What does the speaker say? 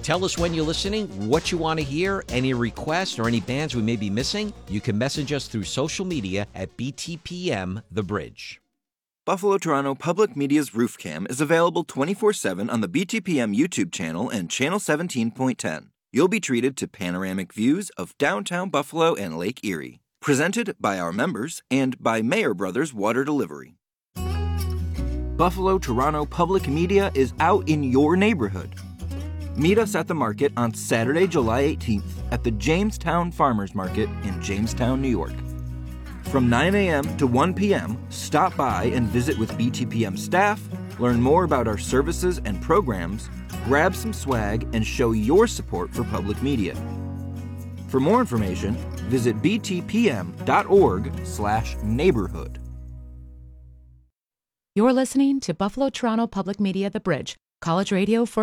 Tell us when you're listening, what you want to hear, any requests, or any bands we may be missing. You can message us through social media at BTPM The Bridge. Buffalo Toronto Public Media's Roof Cam is available 24/7 on the BTPM YouTube channel and Channel 17.10. You'll be treated to panoramic views of downtown Buffalo and Lake Erie. Presented by our members and by Mayer Brothers Water Delivery. Buffalo Toronto Public Media is out in your neighborhood. Meet us at the market on Saturday, July 18th at the Jamestown Farmers Market in Jamestown, New York. From 9 a.m. to 1 p.m., stop by and visit with BTPM staff, learn more about our services and programs, grab some swag, and show your support for public media. For more information, visit btpm.org/neighborhood. You're listening to Buffalo Toronto Public Media The Bridge, college radio for